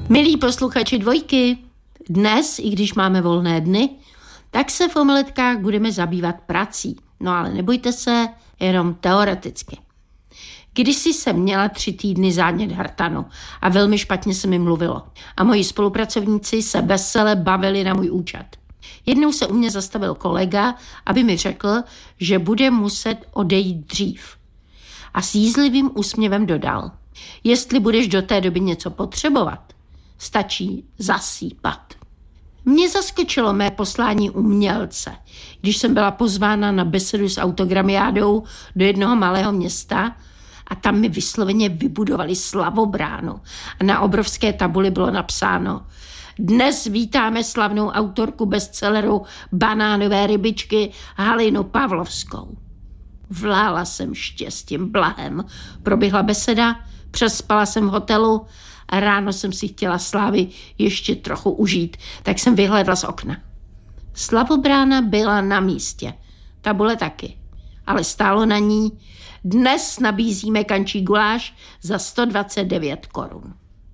Milí posluchači Dvojky, dnes, i když máme volné dny, tak se v omeletkách budeme zabývat prací. No ale nebojte se, jenom teoreticky. Kdysi jsem měla 3 týdny zánět hrtanu a velmi špatně se mi mluvilo. A moji spolupracovníci se vesele bavili na můj účet. Jednou se u mě zastavil kolega, aby mi řekl, že bude muset odejít dřív. A s jízlivým úsměvem dodal: jestli budeš do té doby něco potřebovat, stačí zasýpat. Mě zaskočilo mé poslání umělce, když jsem byla pozvána na besedu s autogramiádou do jednoho malého města a tam mi vysloveně vybudovali slavobránu. A na obrovské tabuli bylo napsáno: dnes vítáme slavnou autorku bestselleru Banánové rybičky Halinu Pavlovskou. Vlála jsem štěstím blahem. Proběhla beseda, přespala jsem v hotelu a ráno jsem si chtěla slávy ještě trochu užít, tak jsem vyhlédla z okna. Slavobrána byla na místě, tabule taky, ale stálo na ní: dnes nabízíme kančí guláš za 129 korun.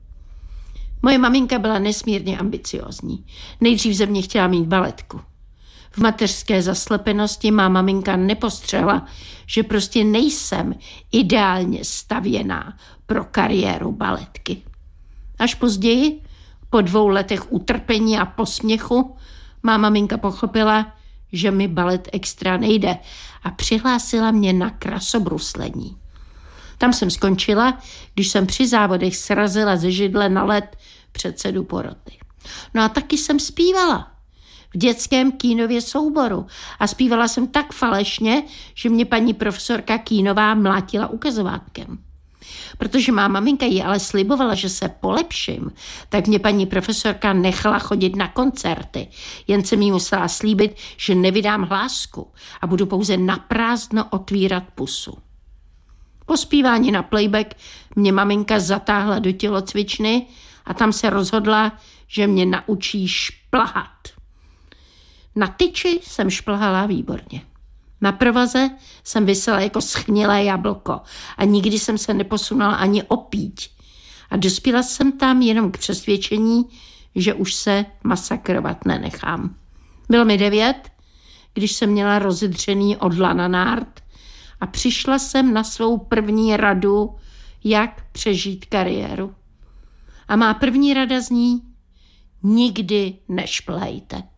Moje maminka byla nesmírně ambiciózní. Nejdřív ze mě chtěla mít baletku. V mateřské zaslepenosti má maminka nepostřehla, že prostě nejsem ideálně stavěná pro kariéru baletky. Až později, po 2 letech utrpení a posměchu, má maminka pochopila, že mi balet extra nejde a přihlásila mě na krasobruslení. Tam jsem skončila, když jsem při závodech srazila ze židle na led předsedu poroty. No a taky jsem zpívala v dětském kínově souboru a zpívala jsem tak falešně, že mě paní profesorka Kínová mlátila ukazovátkem. Protože má maminka jí ale slibovala, že se polepším, tak mě paní profesorka nechala chodit na koncerty. Jen jsem jí musela slíbit, že nevydám hlásku a budu pouze naprázdno otvírat pusu. Po zpívání na playback mě maminka zatáhla do tělocvičny a tam se rozhodla, že mě naučí šplhat. Na tyči jsem šplhala výborně. Na provaze jsem visela jako schnilé jablko a nikdy jsem se neposunula ani o píď. A dospěla jsem tam jenom k přesvědčení, že už se masakrovat nenechám. Bylo mi 9, když jsem měla rozedřený odla na nárt a přišla jsem na svou první radu, jak přežít kariéru. A má první rada zní: nikdy nešplhejte.